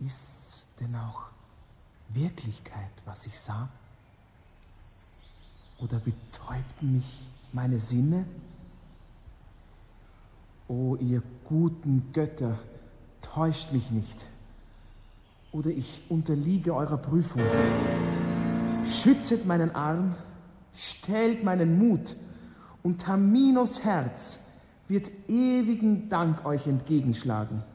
Ist's denn auch Wirklichkeit, was ich sah? Oder betäubten mich meine Sinne? O ihr guten Götter, täuscht mich nicht, oder ich unterliege eurer Prüfung. Schützet meinen Arm, stellt meinen Mut, und Taminos Herz wird ewigen Dank euch entgegenschlagen.